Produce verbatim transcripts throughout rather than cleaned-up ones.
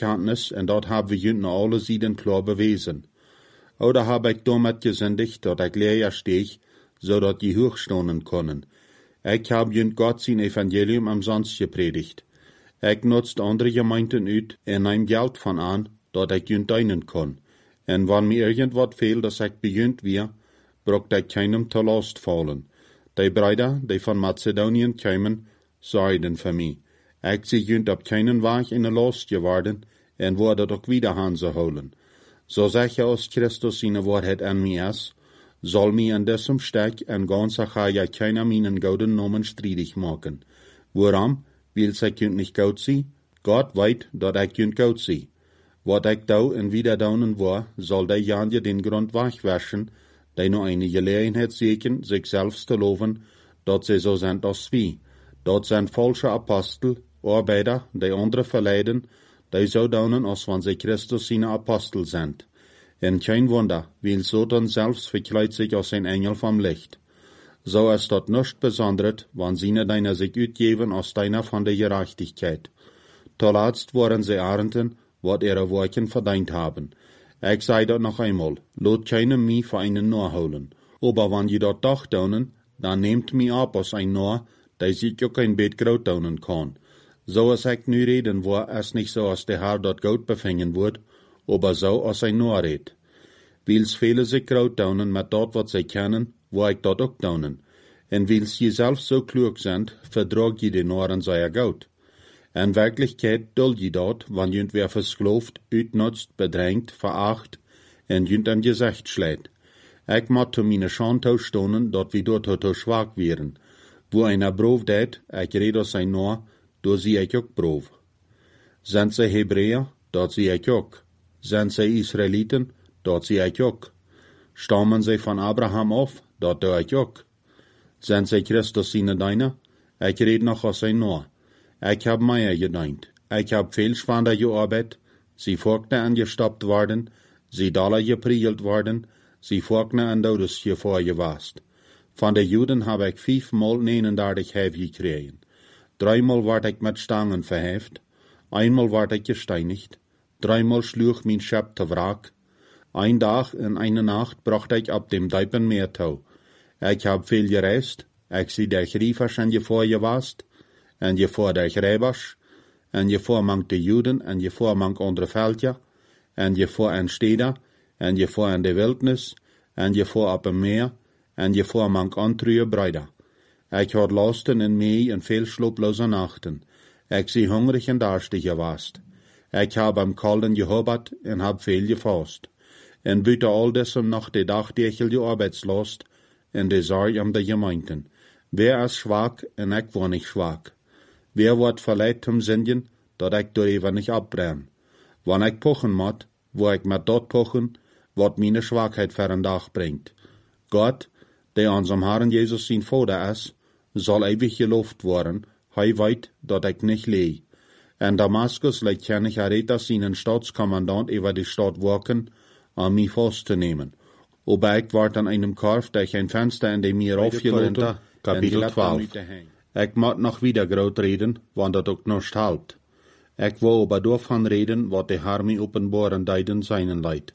bekentenis en dat hebben we junt naar alle zijden klaar bewezen. Oder heb ik daarmee gezondigd dat ik leer steeg, zodat je hoogstonen konnen. Ik heb junt God zijn evangelium umsonst gepredigt. Ik nutst andere gemeenten uit en neem geld van aan, dat ik junt dienen kon. En wanneer me irgendwat veel dat ik bejunt weer, brokt ik keinem te last vallen. Die broeder, die van Macedonië kwamen, zeiden voor mij, ik zie junt op keinen weg in de last geworden, en word het ook wieder aan ze houden. Zo zeg je als Christus zijn waarheid aan mij is, zal mij in diesem stek en ganse ga je keiner mijn gouden namen strijdig maken. Waarom? Wil ik junt niet goud zien? God weet dat ik junt goud zie. Wat ik doe en wieder doen wil, zal die janje den grond wegwaschen, die nog een gelegenheid zeker zichzelf te loven, dat zij zo zijn als wie. Dat zijn falsche apostel, arbeider, die anderen verleiden, die zo doen als wanneer zij Christus zijn apostel zijn. En geen wonder, wil Satan zelfs verkleidt zich als een engel van licht. Zo is dat niet besonderd, wanneer zij deine zich uitgeven als deine van de gerechtigheid. Te laatst worden zij arenden, wat ihre werken verdiend hebben. Ik zei dat nog eenmaal, laat keinem mij voor einen nahouden. Aber wanneer je dat toch doen, dan neemt mij op als een na, die zich ook een beetje groot doen kan. Zoals ik nu reden wil, is niet zoals de Heer dat goud bevingen wordt, aber zo als een na redt. Wils velen zich groot doen met dat wat zij kennen, wil ik dat ook doen. En wils je zelf zo klug zijn, verdraag je de naren zeer goud. In werkelijkheid duld je dat, wanneer je weer versklooft, uitnutst, bedreigt, veracht en je een gezicht slijt. Ik moet te mijn schande stonen dat we door te zwak waren. Wo een brood deed, ik red als een na, door zie ik ook brood. Zijn ze Hebreeën, dat zie ik ook. Zijn ze Israëlieten, dat zie ik ook. Stammen ze van Abraham af, dat doe ik ook. Zijn ze Christus zijn deine, ik red nog als een na. Ik heb mij gedankt. Ik heb veel zwaarder gearbeid. Ze volkten angestapt worden. Ze dollar gepriegeld worden. Ze volkten en dodes gevoorgewast. Van de Joden heb ik vijfmaal negenendertig hef gekregen. Driemaal werd ik met stangen verheft. Eenmaal werd ik gesteinigd. Driemaal sloeg mijn schep te wraak. Een dag en een nacht bracht ik op dem Diepenmeer toe. Ik heb veel gereisd. Ik zie de grievers en gevoorgewast. En je voor de grijbers, en je voor mank de Joden, en je voor mank andere veldje, en je voor een steden, en je voor in de wildnis, en je voor op een meer, en je voor mank andere bruiden. Ik had lasten in mij en veel slooploze nachten. Ik zie hongerig en darstig geweest. Ik heb am kalden gehobbert en heb veel gevast. En buiten al desem nog de dagdechel je arbeidslast, en de zorg om de gemeenten. Wer is zwak en ik word niet zwak. Wer wordt verleid om zingen, dat ik door even niet opbreng. Wanneer ik pochen moet, wil ik met dat pochen, wat mijn zwakheid voor een dag brengt. God, die onze Herren Jezus zijn Vader is, zal eeuwig geloofd worden. Hij weet dat ik niet lee. En Damascus leidt ken ik gereed als zijn staatscommandant over de stad werken, om mij vast te nemen. Aber ik word aan een korf durch een venster in de meer afgeloten, kapitel twaalf. Ik moet nog wieder groot reden, want dat ook nog helpt. Ik wil aber daarvan reden, wat de Heer mij openbaren deiden zijn leidt.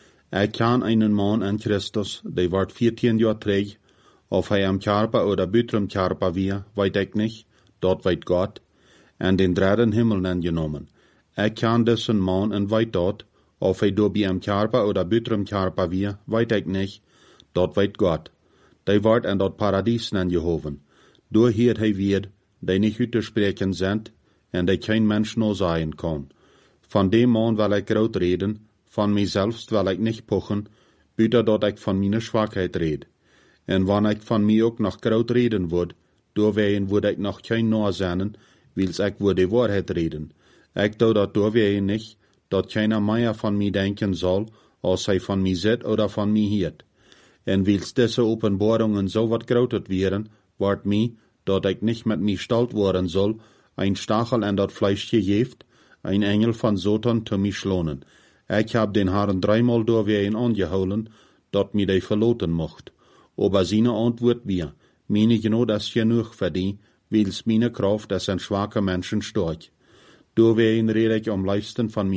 Ik ken een man in Christus, die wordt veertien jaar terug, of hij am Kerper oder buiten Kerper weer, weet ik niet, dat weet God, en den derde himmel ingenomen. Ik ken deze man en weet dat, of hij door bij am Kerper oder buiten Kerper weer, weet ik niet, dat weet God. Die wordt in dat paradies ingehoven. Door hier hij weer, die niet uit te spreken zijn, en die geen mens nog zijn kan. Van die man wil ik groot reden, van mijzelf wil ik niet pochen, buiten dat ik van mijn zwakheid red. En wanneer ik van mij ook nog groot reden word, doorwegen word ik nog geen nazennen, wils ik word de waarheid reden. Ik doe dat doorwegen niet, dat keiner meer van mij denken zal, als hij van mij zit oder van mij hiert. En wils deze openbaringen zo wat groter werden, wordt mij, dat ik niet met mij stalt worden zal, een stachel in dat vlees gegeven, een engel van Satan te mij slonen. Ik heb den Herren dreimal doorwegen aangehouden, dat mij die verloten mocht. Aber zijn antwoord weer, mijn genot is genoeg voor die, wils mijn kracht is een zwakke mensen sterk. Doorwegen red ik om lijfsten van